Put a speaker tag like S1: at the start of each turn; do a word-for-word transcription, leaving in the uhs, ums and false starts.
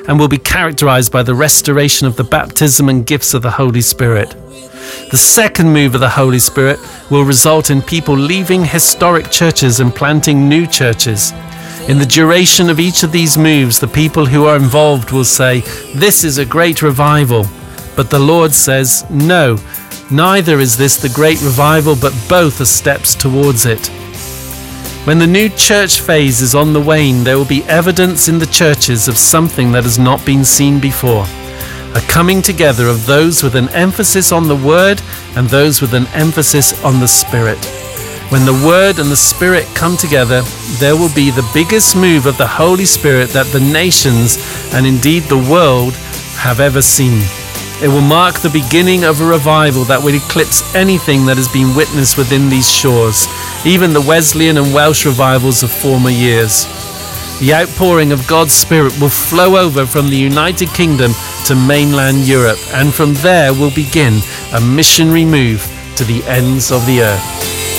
S1: and will be characterized by the restoration of the baptism and gifts of the Holy Spirit. The second move of the Holy Spirit will result in people leaving historic churches and planting new churches. In the duration of each of these moves, the people who are involved will say, "This is a great revival." But the Lord says, "No, neither is this the great revival, but both are steps towards it." When the new church phase is on the wane, there will be evidence in the churches of something that has not been seen before. A coming together of those with an emphasis on the Word and those with an emphasis on the Spirit. When the Word and the Spirit come together, there will be the biggest move of the Holy Spirit that the nations and indeed the world have ever seen. It will mark the beginning of a revival that will eclipse anything that has been witnessed within these shores, even the Wesleyan and Welsh revivals of former years. The outpouring of God's Spirit will flow over from the United Kingdom to mainland Europe, and from there will begin a missionary move to the ends of the earth.